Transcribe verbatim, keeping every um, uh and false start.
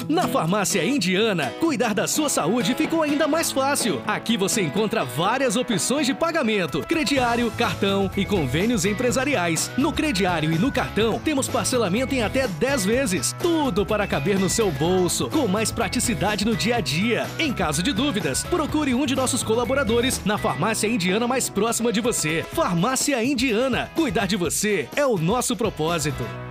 Na Farmácia Indiana, cuidar da sua saúde ficou ainda mais fácil. Aqui você encontra várias opções de pagamento: crediário, cartão e convênios empresariais. No crediário e no cartão, temos parcelamento em até dez vezes. Tudo para caber no seu bolso, com mais praticidade no dia a dia. Em caso de dúvidas, procure um de nossos colaboradores na Farmácia Indiana mais próxima de você. Farmácia Indiana. Cuidar de você é o nosso propósito.